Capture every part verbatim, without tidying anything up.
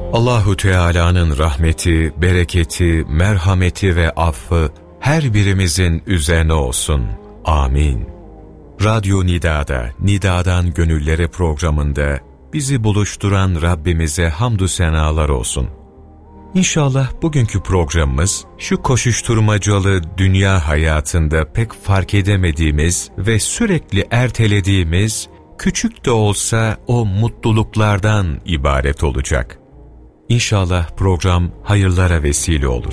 Allahu Teala'nın rahmeti, bereketi, merhameti ve affı her birimizin üzerine olsun. Amin. Radyo Nida'da, Nida'dan Gönüllere programında bizi buluşturan Rabbimize hamdü senalar olsun. İnşallah bugünkü programımız şu koşuşturmacalı dünya hayatında pek fark edemediğimiz ve sürekli ertelediğimiz küçük de olsa o mutluluklardan ibaret olacak. İnşallah program hayırlara vesile olur.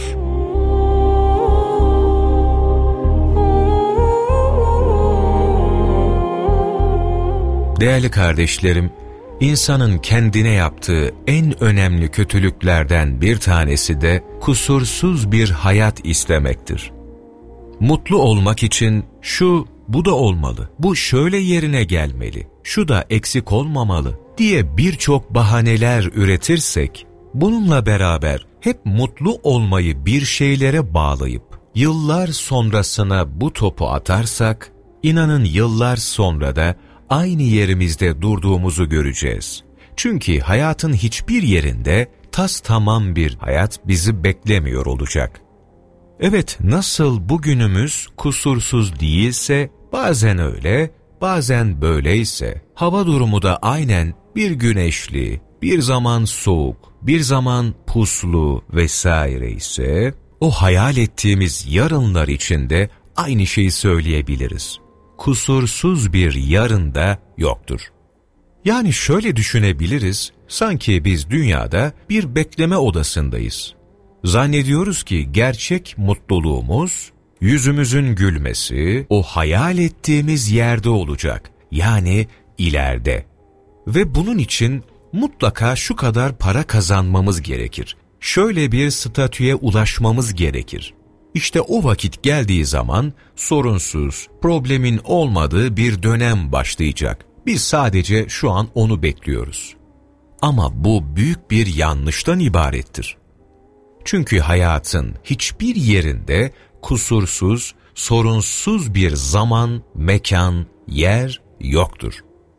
Değerli kardeşlerim, insanın kendine yaptığı en önemli kötülüklerden bir tanesi de kusursuz bir hayat istemektir. Mutlu olmak için şu, bu da olmalı, bu şöyle yerine gelmeli, şu da eksik olmamalı diye birçok bahaneler üretirsek, bununla beraber hep mutlu olmayı bir şeylere bağlayıp yıllar sonrasına bu topu atarsak, inanın yıllar sonra da aynı yerimizde durduğumuzu göreceğiz. Çünkü hayatın hiçbir yerinde tastamam bir hayat bizi beklemiyor olacak. Evet, nasıl bugünümüz kusursuz değilse, bazen öyle, bazen böyleyse, hava durumu da aynen bir güneşli, bir zaman soğuk, bir zaman puslu vesaire ise, o hayal ettiğimiz yarınlar içinde aynı şeyi söyleyebiliriz. Kusursuz bir yarın da yoktur. Yani şöyle düşünebiliriz, sanki biz dünyada bir bekleme odasındayız. Zannediyoruz ki gerçek mutluluğumuz, yüzümüzün gülmesi, o hayal ettiğimiz yerde olacak, yani ileride. Ve bunun için mutlaka şu kadar para kazanmamız gerekir. Şöyle bir statüye ulaşmamız gerekir. İşte o vakit geldiği zaman sorunsuz, problemin olmadığı bir dönem başlayacak. Biz sadece şu an onu bekliyoruz. Ama bu büyük bir yanlıştan ibarettir. Çünkü hayatın hiçbir yerinde kusursuz, sorunsuz bir zaman, mekan, yer yoktur.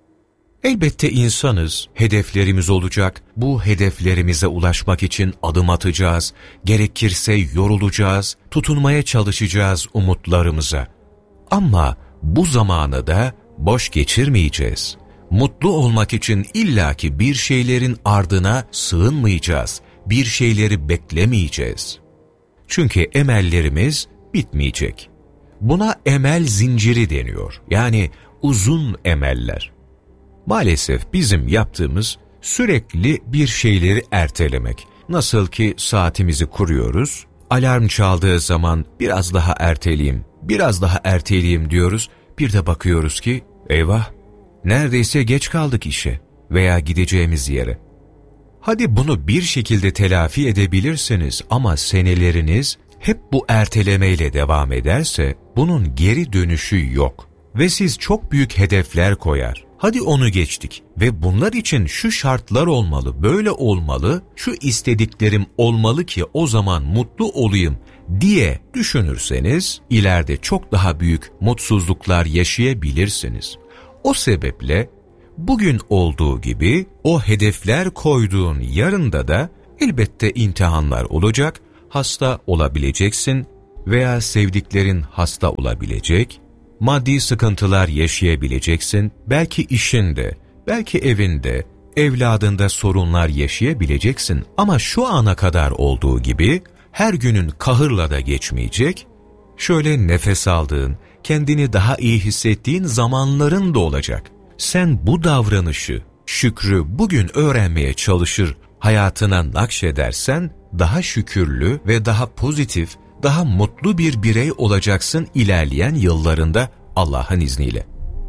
Elbette insanız, hedeflerimiz olacak, bu hedeflerimize ulaşmak için adım atacağız, gerekirse yorulacağız, tutunmaya çalışacağız umutlarımıza. Ama bu zamanı da boş geçirmeyeceğiz. Mutlu olmak için illaki bir şeylerin ardına sığınmayacağız, bir şeyleri beklemeyeceğiz. Çünkü emellerimiz bitmeyecek. Buna emel zinciri deniyor, yani uzun emeller. Maalesef bizim yaptığımız sürekli bir şeyleri ertelemek. Nasıl ki saatimizi kuruyoruz, alarm çaldığı zaman biraz daha erteleyeyim, biraz daha erteleyeyim diyoruz. Bir de bakıyoruz ki eyvah, neredeyse geç kaldık işe veya gideceğimiz yere. Hadi bunu bir şekilde telafi edebilirsiniz ama seneleriniz hep bu ertelemeyle devam ederse bunun geri dönüşü yok. Ve siz çok büyük hedefler koyar. Hadi onu geçtik ve bunlar için şu şartlar olmalı, böyle olmalı, şu istediklerim olmalı ki o zaman mutlu olayım diye düşünürseniz ileride çok daha büyük mutsuzluklar yaşayabilirsiniz. O sebeple bugün olduğu gibi o hedefler koyduğun yarında da elbette imtihanlar olacak, hasta olabileceksin veya sevdiklerin hasta olabilecek, maddi sıkıntılar yaşayabileceksin, belki işinde, belki evinde, evladında sorunlar yaşayabileceksin ama şu ana kadar olduğu gibi her günün kahırla da geçmeyecek, şöyle nefes aldığın, kendini daha iyi hissettiğin zamanların da olacak. Sen bu davranışı, şükrü bugün öğrenmeye çalışır, hayatına nakşedersen daha şükürlü ve daha pozitif, daha mutlu bir birey olacaksın ilerleyen yıllarında Allah'ın izniyle.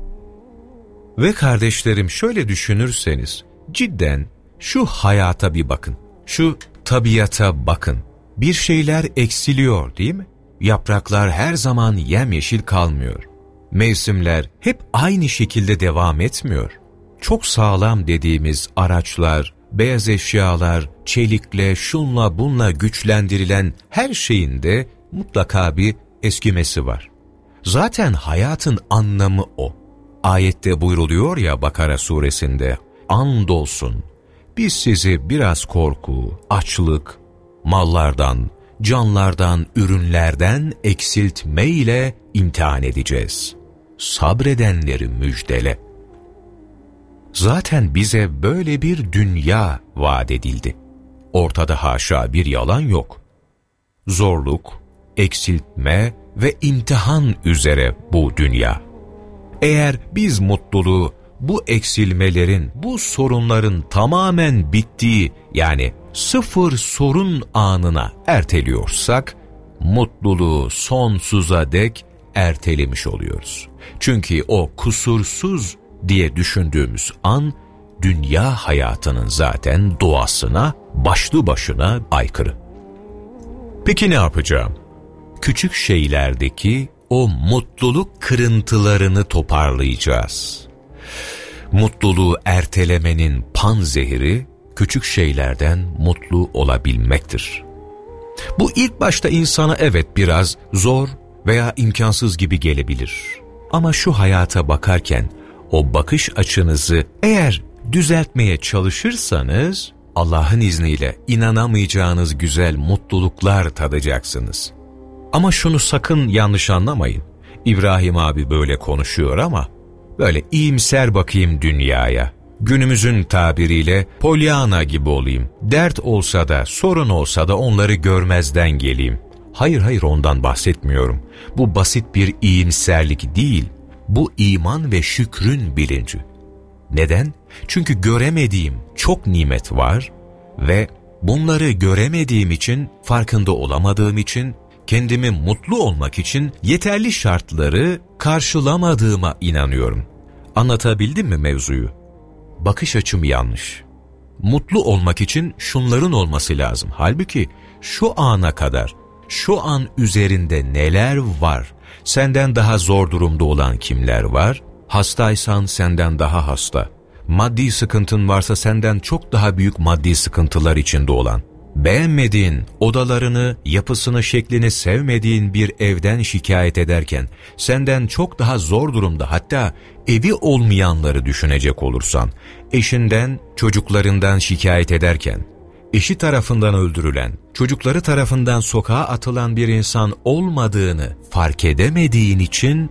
Ve kardeşlerim şöyle düşünürseniz, cidden şu hayata bir bakın, şu tabiata bakın. Bir şeyler eksiliyor değil mi? Yapraklar her zaman yemyeşil kalmıyor. Mevsimler hep aynı şekilde devam etmiyor. Çok sağlam dediğimiz araçlar, beyaz eşyalar, çelikle, şunla bunla güçlendirilen her şeyin de mutlaka bir eskimesi var. Zaten hayatın anlamı o. Ayette buyruluyor ya Bakara suresinde, andolsun biz sizi biraz korku, açlık, mallardan, canlardan, ürünlerden eksiltme ile imtihan edeceğiz. Sabredenleri müjdele. Zaten bize böyle bir dünya vaat edildi. Ortada haşa bir yalan yok. Zorluk, eksiltme ve imtihan üzere bu dünya. Eğer biz mutluluğu bu eksilmelerin, bu sorunların tamamen bittiği, yani sıfır sorun anına erteliyorsak, mutluluğu sonsuza dek ertelemiş oluyoruz. Çünkü o kusursuz diye düşündüğümüz an, dünya hayatının zaten doğasına başlı başına aykırı. Peki ne yapacağım? Küçük şeylerdeki o mutluluk kırıntılarını toparlayacağız. Mutluluğu ertelemenin panzehiri, küçük şeylerden mutlu olabilmektir. Bu ilk başta insana evet biraz zor veya imkansız gibi gelebilir. Ama şu hayata bakarken o bakış açınızı eğer düzeltmeye çalışırsanız, Allah'ın izniyle inanamayacağınız güzel mutluluklar tadacaksınız. Ama şunu sakın yanlış anlamayın. İbrahim abi böyle konuşuyor ama böyle iyimser bakayım dünyaya. Günümüzün tabiriyle Pollyanna gibi olayım. Dert olsa da, sorun olsa da onları görmezden geleyim. Hayır hayır, ondan bahsetmiyorum. Bu basit bir iyimserlik değil. Bu iman ve şükrün bilinci. Neden? Çünkü göremediğim çok nimet var ve bunları göremediğim için, farkında olamadığım için, kendimi mutlu olmak için yeterli şartları karşılamadığıma inanıyorum. Anlatabildim mi mevzuyu? Bakış açım yanlış. Mutlu olmak için şunların olması lazım. Halbuki şu ana kadar, şu an üzerinde neler var? Senden daha zor durumda olan kimler var? Hastaysan senden daha hasta. Maddi sıkıntın varsa senden çok daha büyük maddi sıkıntılar içinde olan. Beğenmediğin, odalarını, yapısını, şeklini sevmediğin bir evden şikayet ederken, senden çok daha zor durumda, hatta evi olmayanları düşünecek olursan, eşinden, çocuklarından şikayet ederken, eşi tarafından öldürülen, çocukları tarafından sokağa atılan bir insan olmadığını fark edemediğin için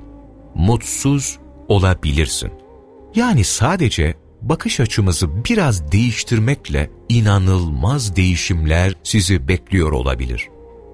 mutsuz olabilirsin. Yani sadece bakış açımızı biraz değiştirmekle inanılmaz değişimler sizi bekliyor olabilir.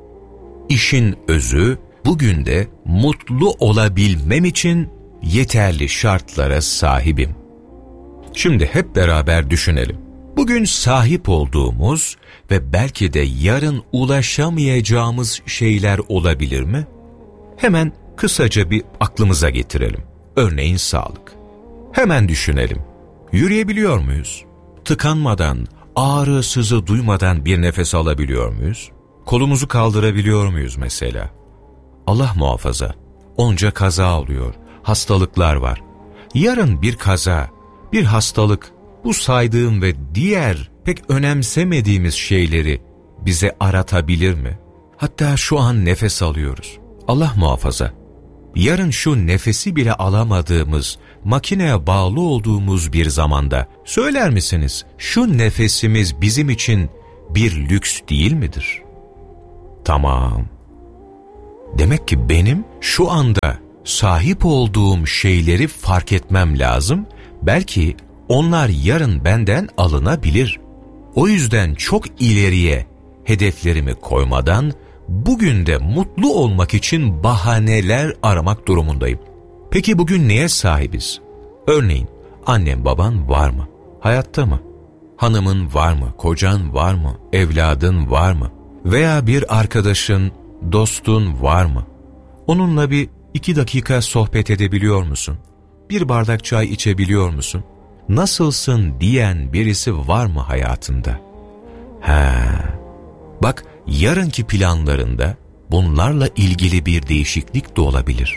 İşin özü, bugün de mutlu olabilmem için yeterli şartlara sahibim. Şimdi hep beraber düşünelim. Bugün sahip olduğumuz ve belki de yarın ulaşamayacağımız şeyler olabilir mi? Hemen kısaca bir aklımıza getirelim. Örneğin sağlık. Hemen düşünelim. Yürüyebiliyor muyuz? Tıkanmadan, ağrı sızı duymadan bir nefes alabiliyor muyuz? Kolumuzu kaldırabiliyor muyuz mesela? Allah muhafaza, onca kaza oluyor, hastalıklar var. Yarın bir kaza, bir hastalık, bu saydığım ve diğer pek önemsemediğimiz şeyleri bize aratabilir mi? Hatta şu an nefes alıyoruz. Allah muhafaza. Yarın şu nefesi bile alamadığımız, makineye bağlı olduğumuz bir zamanda söyler misiniz, şu nefesimiz bizim için bir lüks değil midir? Tamam. Demek ki benim şu anda sahip olduğum şeyleri fark etmem lazım. Belki onlar yarın benden alınabilir. O yüzden çok ileriye hedeflerimi koymadan bugün de mutlu olmak için bahaneler aramak durumundayım. Peki bugün neye sahibiz? Örneğin annem baban var mı? Hayatta mı? Hanımın var mı? Kocan var mı? Evladın var mı? Veya bir arkadaşın, dostun var mı? Onunla bir iki dakika sohbet edebiliyor musun? Bir bardak çay içebiliyor musun? Nasılsın diyen birisi var mı hayatında? He. Bak, yarınki planlarında bunlarla ilgili bir değişiklik de olabilir.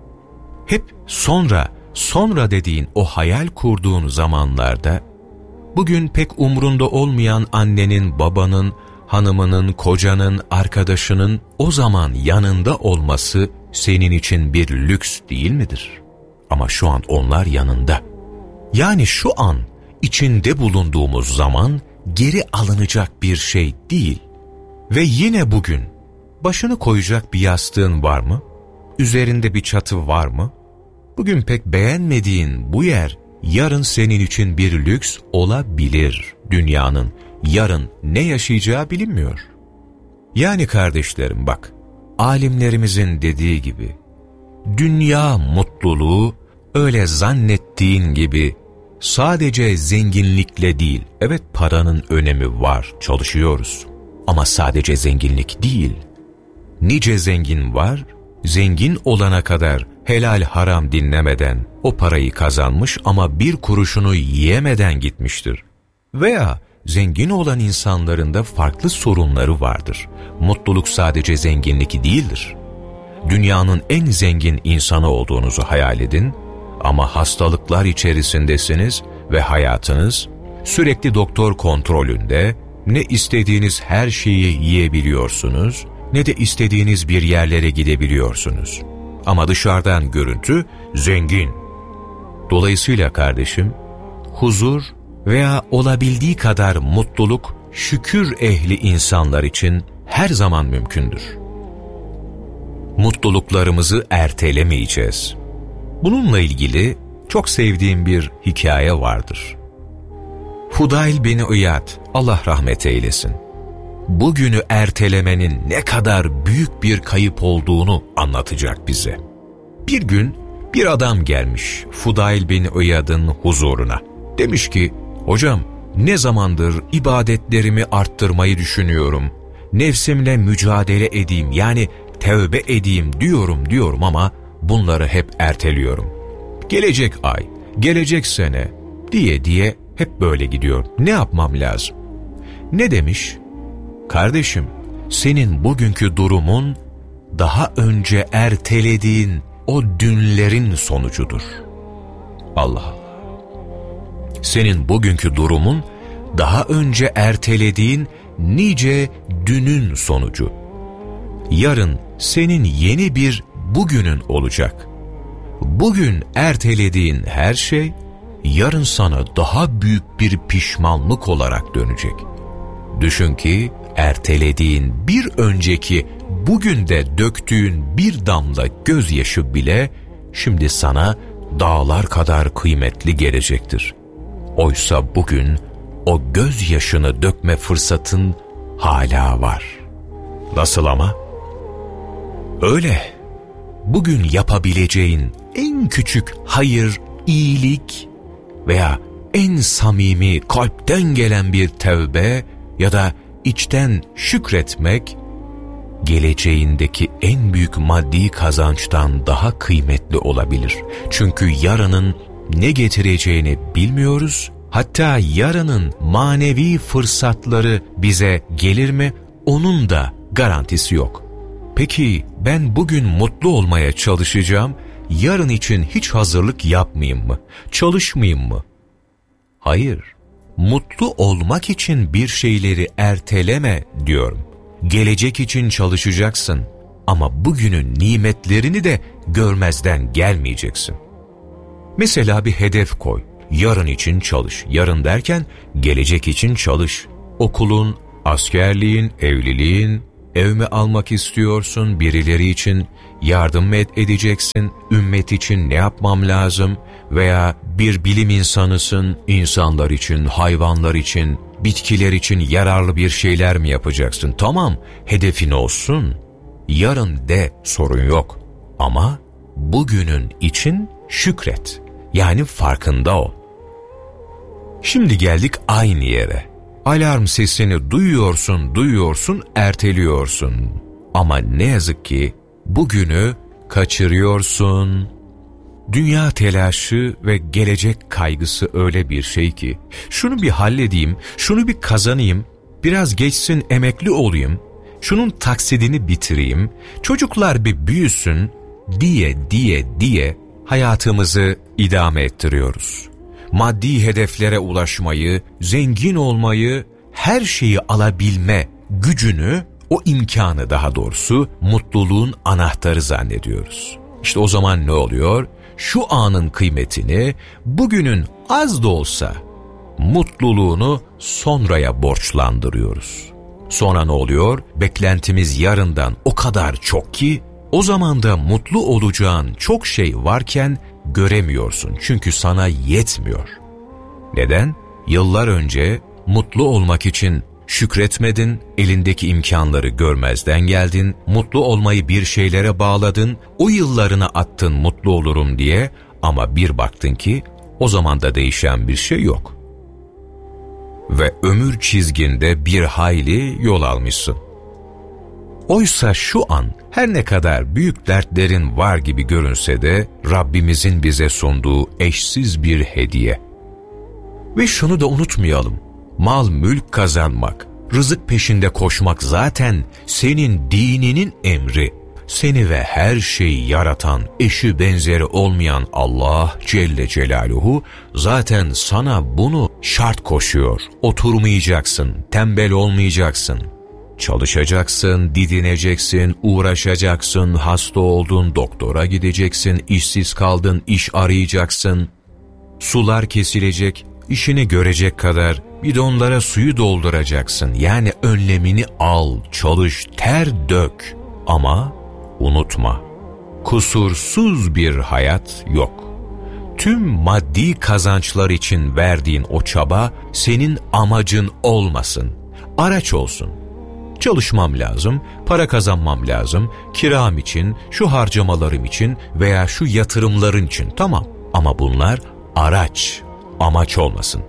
Hep sonra, sonra dediğin o hayal kurduğun zamanlarda, bugün pek umrunda olmayan annenin, babanın, hanımının, kocanın, arkadaşının o zaman yanında olması senin için bir lüks değil midir? Ama şu an onlar yanında. Yani şu an içinde bulunduğumuz zaman geri alınacak bir şey değil. Ve yine bugün başını koyacak bir yastığın var mı? Üzerinde bir çatı var mı? Bugün pek beğenmediğin bu yer yarın senin için bir lüks olabilir. Dünyanın yarın ne yaşayacağı bilinmiyor. Yani kardeşlerim bak, alimlerimizin dediği gibi, dünya mutluluğu öyle zannettiğin gibi sadece zenginlikle değil. Evet, paranın önemi var, çalışıyoruz. Ama sadece zenginlik değil. Nice zengin var, zengin olana kadar helal haram dinlemeden o parayı kazanmış ama bir kuruşunu yiyemeden gitmiştir. Veya zengin olan insanların da farklı sorunları vardır. Mutluluk sadece zenginlik değildir. Dünyanın en zengin insanı olduğunuzu hayal edin ama hastalıklar içerisindesiniz ve hayatınız sürekli doktor kontrolünde, ne istediğiniz her şeyi yiyebiliyorsunuz, ne de istediğiniz bir yerlere gidebiliyorsunuz. Ama dışarıdan görüntü zengin. Dolayısıyla kardeşim, huzur veya olabildiği kadar mutluluk şükür ehli insanlar için her zaman mümkündür. Mutluluklarımızı ertelemeyeceğiz. Bununla ilgili çok sevdiğim bir hikaye vardır. Fudayl bin İyad, Allah rahmet eylesin, bugünü ertelemenin ne kadar büyük bir kayıp olduğunu anlatacak bize. Bir gün bir adam gelmiş Fudayl bin İyad'ın huzuruna. Demiş ki, hocam ne zamandır ibadetlerimi arttırmayı düşünüyorum, nefsimle mücadele edeyim, yani tevbe edeyim diyorum diyorum ama bunları hep erteliyorum. Gelecek ay, gelecek sene diye diye hep böyle gidiyor. Ne yapmam lazım? Ne demiş? Kardeşim, senin bugünkü durumun daha önce ertelediğin o dünlerin sonucudur. Allah Allah. Senin bugünkü durumun daha önce ertelediğin nice dünün sonucu. Yarın senin yeni bir bugünün olacak. Bugün ertelediğin her şey yarın sana daha büyük bir pişmanlık olarak dönecek. Düşün ki ertelediğin bir önceki bugün de döktüğün bir damla gözyaşı bile şimdi sana dağlar kadar kıymetli gelecektir. Oysa bugün o gözyaşını dökme fırsatın hala var. Nasıl ama? Öyle. Bugün yapabileceğin en küçük hayır, iyilik veya en samimi kalpten gelen bir tevbe ya da içten şükretmek, geleceğindeki en büyük maddi kazançtan daha kıymetli olabilir. Çünkü yarının ne getireceğini bilmiyoruz. Hatta yarının manevi fırsatları bize gelir mi? Onun da garantisi yok. Peki ben bugün mutlu olmaya çalışacağım, yarın için hiç hazırlık yapmayayım mı? Çalışmayayım mı? Hayır. Mutlu olmak için bir şeyleri erteleme diyorum. Gelecek için çalışacaksın ama bugünün nimetlerini de görmezden gelmeyeceksin. Mesela bir hedef koy. Yarın için çalış. Yarın derken gelecek için çalış. Okulun, askerliğin, evliliğin, ev mi almak istiyorsun, birileri için yardım mı edeceksin, ümmet için ne yapmam lazım veya bir bilim insanısın, insanlar için, hayvanlar için, bitkiler için yararlı bir şeyler mi yapacaksın? Tamam, hedefin olsun. Yarın de, sorun yok. Ama bugünün için şükret. Yani farkında ol. Şimdi geldik aynı yere. Alarm sesini duyuyorsun, duyuyorsun, erteliyorsun. Ama ne yazık ki bugünü kaçırıyorsun. Dünya telaşı ve gelecek kaygısı öyle bir şey ki, şunu bir halledeyim, şunu bir kazanayım, biraz geçsin emekli olayım, şunun taksidini bitireyim, çocuklar bir büyüsün diye diye diye hayatımızı idame ettiriyoruz. Maddi hedeflere ulaşmayı, zengin olmayı, her şeyi alabilme gücünü, o imkanı daha doğrusu mutluluğun anahtarı zannediyoruz. İşte o zaman ne oluyor? Şu anın kıymetini, bugünün az da olsa mutluluğunu sonraya borçlandırıyoruz. Sonra ne oluyor? Beklentimiz yarından o kadar çok ki o zaman da mutlu olacağın çok şey varken göremiyorsun. Çünkü sana yetmiyor. Neden? Yıllar önce mutlu olmak için şükretmedin, elindeki imkanları görmezden geldin, mutlu olmayı bir şeylere bağladın, o yıllarına attın mutlu olurum diye ama bir baktın ki o zaman da değişen bir şey yok. Ve ömür çizginde bir hayli yol almışsın. Oysa şu an her ne kadar büyük dertlerin var gibi görünse de Rabbimizin bize sunduğu eşsiz bir hediye. Ve şunu da unutmayalım, mal mülk kazanmak, rızık peşinde koşmak zaten senin dininin emri. Seni ve her şeyi yaratan, eşi benzeri olmayan Allah Celle Celaluhu zaten sana bunu şart koşuyor. Oturmayacaksın, tembel olmayacaksın. Çalışacaksın, didineceksin, uğraşacaksın, hasta oldun, doktora gideceksin, işsiz kaldın, iş arayacaksın. Sular kesilecek, işini görecek kadar bidonlara suyu dolduracaksın. Yani önlemini al, çalış, ter dök. Ama unutma, kusursuz bir hayat yok. Tüm maddi kazançlar için verdiğin o çaba senin amacın olmasın, araç olsun. Çalışmam lazım, para kazanmam lazım, kiram için, şu harcamalarım için veya şu yatırımların için, tamam. Ama bunlar araç, amaç olmasın.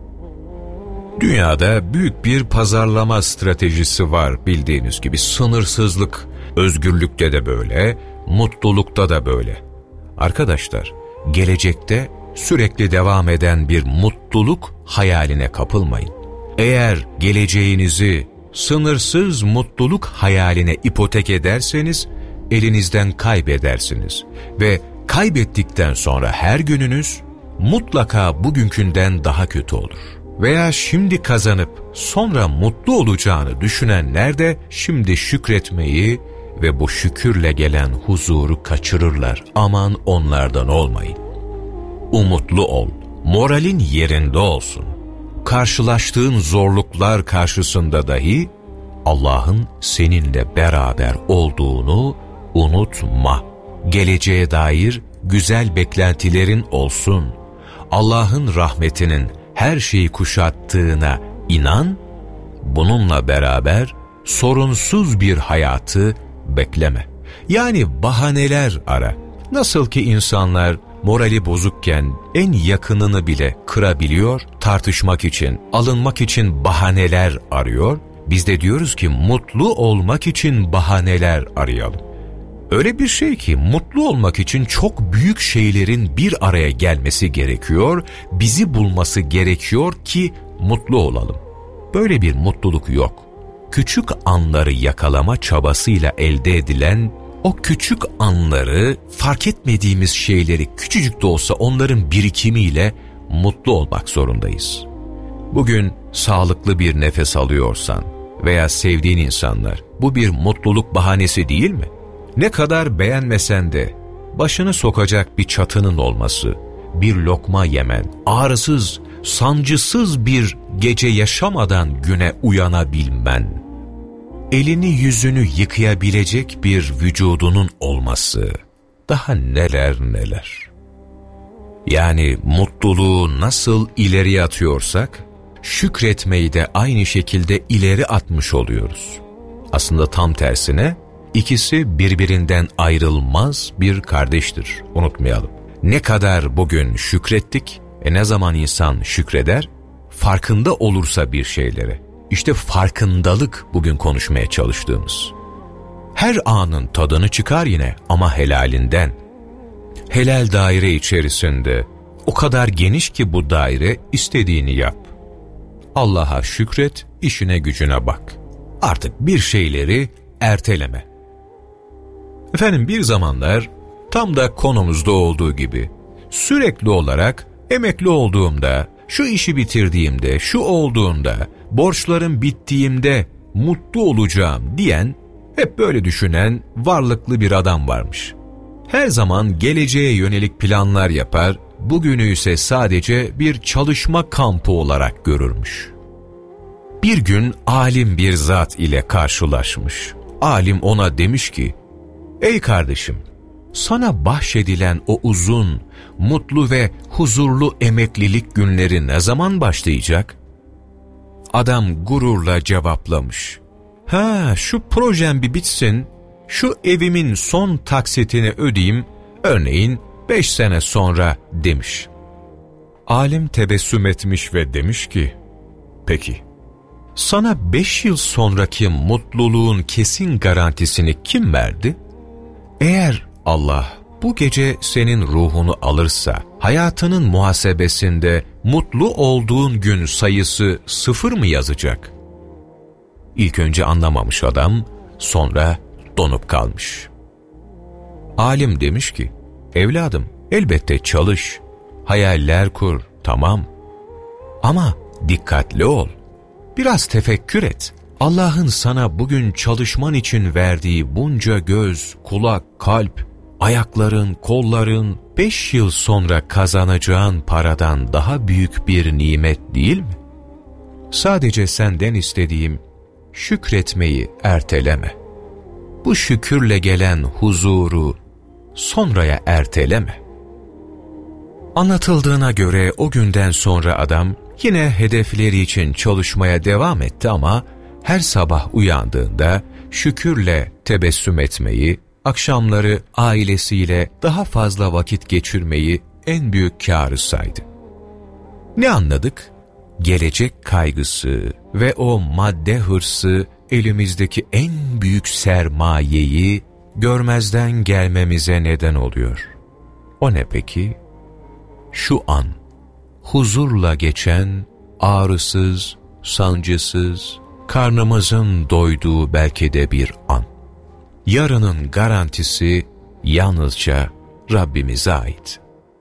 Dünyada büyük bir pazarlama stratejisi var bildiğiniz gibi. Sınırsızlık, özgürlükte de böyle, mutlulukta da böyle. Arkadaşlar, gelecekte sürekli devam eden bir mutluluk hayaline kapılmayın. Eğer geleceğinizi sınırsız mutluluk hayaline ipotek ederseniz elinizden kaybedersiniz ve kaybettikten sonra her gününüz mutlaka bugünkünden daha kötü olur. Veya şimdi kazanıp sonra mutlu olacağını düşünenler de şimdi şükretmeyi ve bu şükürle gelen huzuru kaçırırlar. Aman onlardan olmayın. Umutlu ol, moralin yerinde olsun. Karşılaştığın zorluklar karşısında dahi Allah'ın seninle beraber olduğunu unutma. Geleceğe dair güzel beklentilerin olsun. Allah'ın rahmetinin her şeyi kuşattığına inan, bununla beraber sorunsuz bir hayatı bekleme. Yani bahaneler ara. Nasıl ki insanlar morali bozukken en yakınını bile kırabiliyor, tartışmak için, alınmak için bahaneler arıyor. Biz de diyoruz ki mutlu olmak için bahaneler arayalım. Öyle bir şey ki mutlu olmak için çok büyük şeylerin bir araya gelmesi gerekiyor, bizi bulması gerekiyor ki mutlu olalım. Böyle bir mutluluk yok. Küçük anları yakalama çabasıyla elde edilen o küçük anları, fark etmediğimiz şeyleri küçücük de olsa onların birikimiyle mutlu olmak zorundayız. Bugün sağlıklı bir nefes alıyorsan veya sevdiğin insanlar, bu bir mutluluk bahanesi değil mi? Ne kadar beğenmesen de başını sokacak bir çatının olması, bir lokma yemen, ağrısız, sancısız bir gece yaşamadan güne uyanabilmen, elini yüzünü yıkayabilecek bir vücudunun olması, daha neler neler. Yani mutluluğu nasıl ileriye atıyorsak, şükretmeyi de aynı şekilde ileri atmış oluyoruz. Aslında tam tersine, İkisi birbirinden ayrılmaz bir kardeştir. Unutmayalım. Ne kadar bugün şükrettik, e ne zaman insan şükreder? Farkında olursa bir şeylere. İşte farkındalık bugün konuşmaya çalıştığımız. Her anın tadını çıkar yine ama helalinden. Helal daire içerisinde o kadar geniş ki bu daire, istediğini yap. Allah'a şükret, işine gücüne bak. Artık bir şeyleri erteleme. Efendim bir zamanlar tam da konumuzda olduğu gibi sürekli olarak emekli olduğumda, şu işi bitirdiğimde, şu olduğunda, borçlarım bittiğimde mutlu olacağım diyen, hep böyle düşünen varlıklı bir adam varmış. Her zaman geleceğe yönelik planlar yapar, bugünü ise sadece bir çalışma kampı olarak görürmüş. Bir gün alim bir zat ile karşılaşmış. Alim ona demiş ki, ''Ey kardeşim, sana bahşedilen o uzun, mutlu ve huzurlu emeklilik günleri ne zaman başlayacak?'' Adam gururla cevaplamış. ''Ha, şu projem bir bitsin, şu evimin son taksitini ödeyeyim, örneğin beş sene sonra.'' demiş. Alim tebessüm etmiş ve demiş ki, ''Peki, sana beş yıl sonraki mutluluğun kesin garantisini kim verdi? Eğer Allah bu gece senin ruhunu alırsa, hayatının muhasebesinde mutlu olduğun gün sayısı sıfır mı yazacak?'' İlk önce anlamamış adam, sonra donup kalmış. Alim demiş ki, ''Evladım, elbette çalış, hayaller kur, tamam. Ama dikkatli ol, biraz tefekkür et. Allah'ın sana bugün çalışman için verdiği bunca göz, kulak, kalp, ayakların, kolların beş yıl sonra kazanacağın paradan daha büyük bir nimet değil mi? Sadece senden istediğim şükretmeyi erteleme. Bu şükürle gelen huzuru sonraya erteleme.'' Anlatıldığına göre o günden sonra adam yine hedefleri için çalışmaya devam etti ama her sabah uyandığında şükürle tebessüm etmeyi, akşamları ailesiyle daha fazla vakit geçirmeyi en büyük kârı saydı. Ne anladık? Gelecek kaygısı ve o madde hırsı elimizdeki en büyük sermayeyi görmezden gelmemize neden oluyor. O ne peki? Şu an, huzurla geçen, ağrısız, sancısız, karnımızın doyduğu belki de bir an. Yarının garantisi yalnızca Rabbimize ait.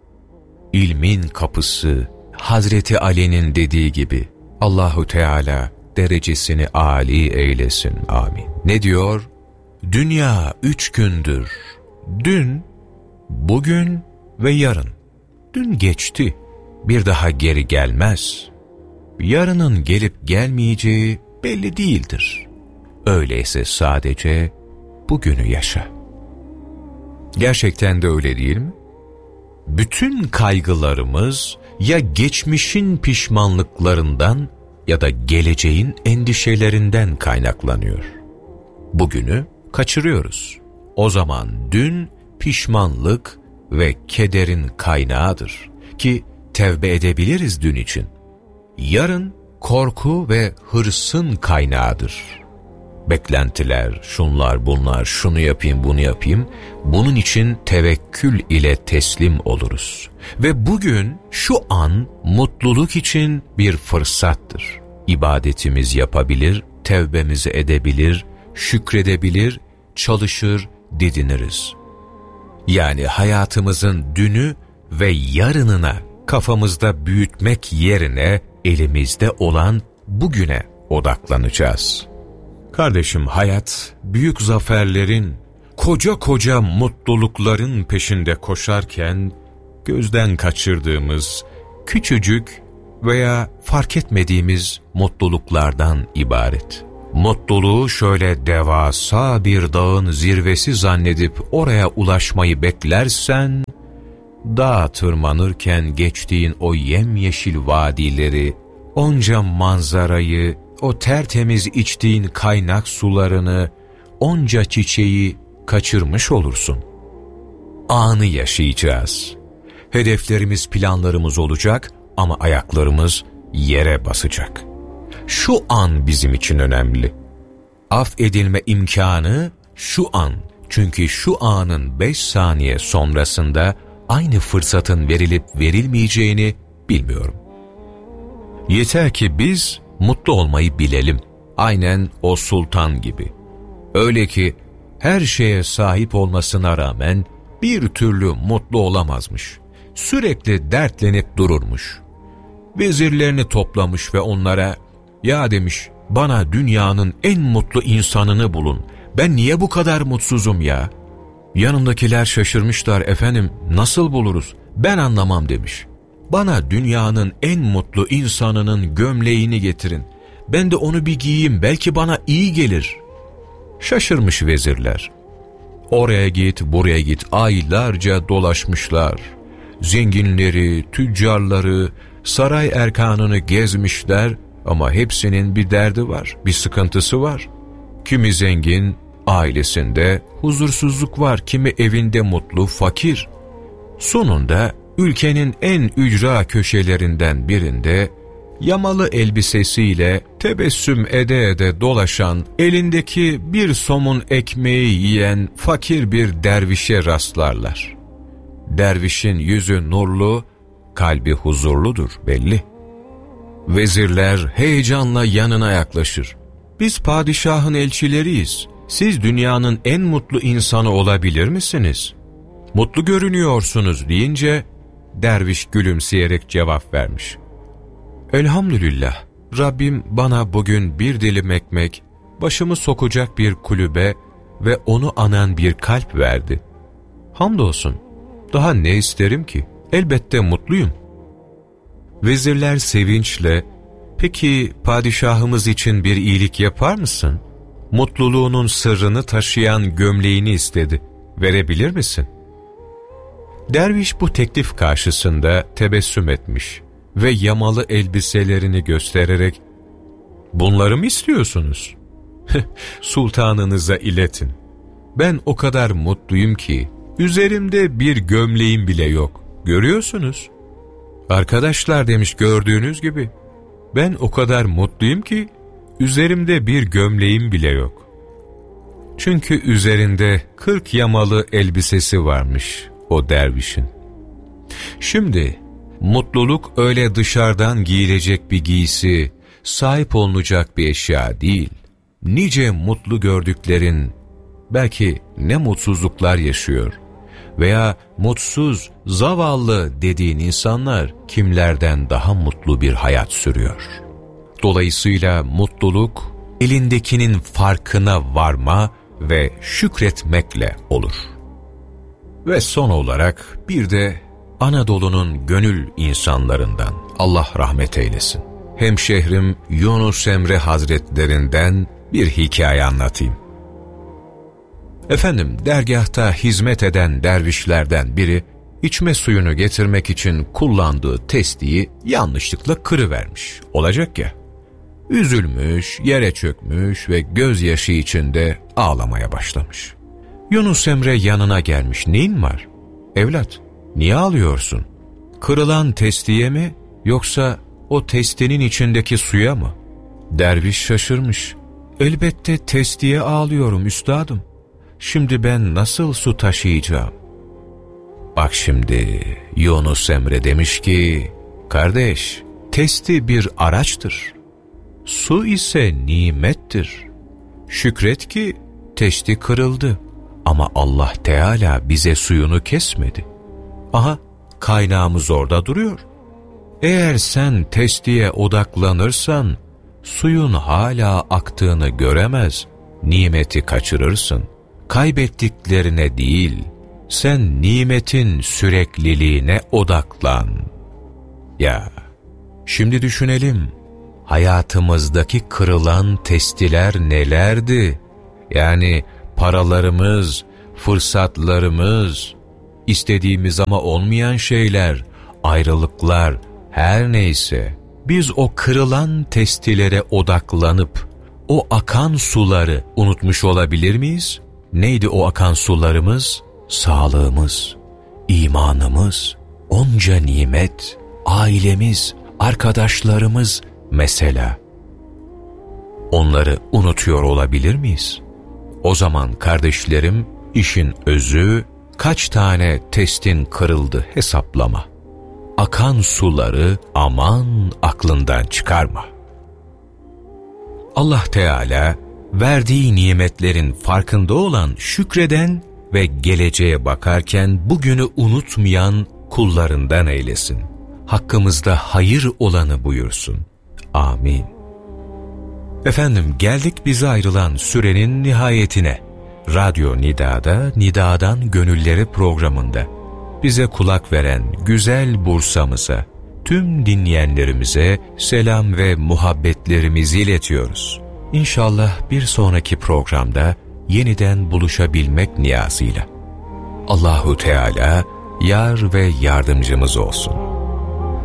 İlmin kapısı, Hazreti Ali'nin dediği gibi, Allahu Teala derecesini âli eylesin, amin. Ne diyor? Dünya üç gündür, dün, bugün ve yarın. Dün geçti, bir daha geri gelmez. Yarının gelip gelmeyeceği belli değildir. Öyleyse sadece bugünü yaşa. Gerçekten de öyle değil mi? Bütün kaygılarımız ya geçmişin pişmanlıklarından ya da geleceğin endişelerinden kaynaklanıyor. Bugünü kaçırıyoruz. O zaman dün pişmanlık ve kederin kaynağıdır ki tevbe edebiliriz dün için. Yarın korku ve hırsın kaynağıdır. Beklentiler, şunlar bunlar, şunu yapayım bunu yapayım, bunun için tevekkül ile teslim oluruz. Ve bugün şu an mutluluk için bir fırsattır. İbadetimiz yapabilir, tevbemizi edebilir, şükredebilir, çalışır, didiniriz. Yani hayatımızın dünü ve yarınına kafamızda büyütmek yerine elimizde olan bugüne odaklanacağız. Kardeşim, hayat büyük zaferlerin, koca koca mutlulukların peşinde koşarken gözden kaçırdığımız küçücük veya fark etmediğimiz mutluluklardan ibaret. Mutluluğu şöyle devasa bir dağın zirvesi zannedip oraya ulaşmayı beklersen, dağa tırmanırken geçtiğin o yemyeşil vadileri, onca manzarayı, o tertemiz içtiğin kaynak sularını, onca çiçeği kaçırmış olursun. Anı yaşayacağız. Hedeflerimiz, planlarımız olacak ama ayaklarımız yere basacak. Şu an bizim için önemli. Affedilme imkanı şu an. Çünkü şu anın beş saniye sonrasında aynı fırsatın verilip verilmeyeceğini bilmiyorum. Yeter ki biz mutlu olmayı bilelim. Aynen o sultan gibi. Öyle ki her şeye sahip olmasına rağmen bir türlü mutlu olamazmış. Sürekli dertlenip dururmuş. Vezirlerini toplamış ve onlara, "Ya," demiş, "bana dünyanın en mutlu insanını bulun. Ben niye bu kadar mutsuzum ya?" Yanındakiler şaşırmışlar, "Efendim, nasıl buluruz? Ben anlamam demiş. Bana dünyanın en mutlu insanının gömleğini getirin. Ben de onu bir giyeyim, belki bana iyi gelir. Şaşırmış vezirler. Oraya git, buraya git, aylarca dolaşmışlar. Zenginleri, tüccarları, saray erkanını gezmişler ama hepsinin bir derdi var, bir sıkıntısı var. Kimi zengin, ailesinde huzursuzluk var, kimi evinde mutlu, fakir. Sonunda ülkenin en ücra köşelerinden birinde yamalı elbisesiyle tebessüm ede ede dolaşan, elindeki bir somun ekmeği yiyen fakir bir dervişe rastlarlar. Dervişin yüzü nurlu, kalbi huzurludur belli. Vezirler heyecanla yanına yaklaşır. Biz padişahın elçileriyiz. Siz dünyanın en mutlu insanı olabilir misiniz? Mutlu görünüyorsunuz deyince derviş gülümseyerek cevap vermiş. Elhamdülillah, Rabbim bana bugün bir dilim ekmek, başımı sokacak bir kulübe ve onu anan bir kalp verdi. Hamdolsun, daha ne isterim ki? Elbette mutluyum. Vezirler sevinçle, peki padişahımız için bir iyilik yapar mısın? Mutluluğunun sırrını taşıyan gömleğini istedi. Verebilir misin? Derviş bu teklif karşısında tebessüm etmiş ve yamalı elbiselerini göstererek, bunları mı istiyorsunuz? Sultanınıza iletin. Ben o kadar mutluyum ki, üzerimde bir gömleğim bile yok. Görüyorsunuz. Arkadaşlar demiş, gördüğünüz gibi, ben o kadar mutluyum ki, üzerimde bir gömleğim bile yok. Çünkü üzerinde kırk yamalı elbisesi varmış o dervişin. Şimdi, mutluluk öyle dışarıdan giyilecek bir giysi, sahip olunacak bir eşya değil. Nice mutlu gördüklerin, belki ne mutsuzluklar yaşıyor veya mutsuz, zavallı dediğin insanlar kimlerden daha mutlu bir hayat sürüyor. Dolayısıyla mutluluk, elindekinin farkına varma ve şükretmekle olur. Ve son olarak bir de Anadolu'nun gönül insanlarından, Allah rahmet eylesin, hemşehrim Yunus Emre Hazretlerinden bir hikaye anlatayım. Efendim, dergâhta hizmet eden dervişlerden biri, içme suyunu getirmek için kullandığı testiyi yanlışlıkla kırıvermiş. Olacak ya. Üzülmüş, yere çökmüş ve gözyaşı içinde ağlamaya başlamış. Yunus Emre yanına gelmiş. Neyin var? Evlat, niye ağlıyorsun? Kırılan testiye mi, yoksa o testinin içindeki suya mı? Derviş şaşırmış. Elbette testiye ağlıyorum üstadım. Şimdi ben nasıl su taşıyacağım? Bak şimdi, Yunus Emre demiş ki, kardeş, testi bir araçtır. Su ise nimettir. Şükret ki testi kırıldı ama Allah Teala bize suyunu kesmedi. Aha, kaynağımız orada duruyor. Eğer sen testiye odaklanırsan, suyun hala aktığını göremez, nimeti kaçırırsın. Kaybettiklerine değil, sen nimetin sürekliliğine odaklan. Ya, şimdi düşünelim, hayatımızdaki kırılan testiler nelerdi? Yani paralarımız, fırsatlarımız, istediğimiz ama olmayan şeyler, ayrılıklar, her neyse, biz o kırılan testilere odaklanıp, o akan suları unutmuş olabilir miyiz? Neydi o akan sularımız? Sağlığımız, imanımız, onca nimet, ailemiz, arkadaşlarımız mesela. Onları unutuyor olabilir miyiz? O zaman kardeşlerim, işin özü, kaç tane testin kırıldı hesaplama. Akan suları aman aklından çıkarma. Allah Teala, verdiği nimetlerin farkında olan, şükreden ve geleceğe bakarken bugünü unutmayan kullarından eylesin. Hakkımızda hayır olanı buyursun. Amin. Efendim, geldik bize ayrılan sürenin nihayetine. Radyo Nida'da, Nida'dan Gönülleri programında. bize kulak veren güzel Bursa'mıza, tüm dinleyenlerimize selam ve muhabbetlerimizi iletiyoruz. İnşallah bir sonraki programda yeniden buluşabilmek niyazıyla. Allahu Teala yar ve yardımcımız olsun.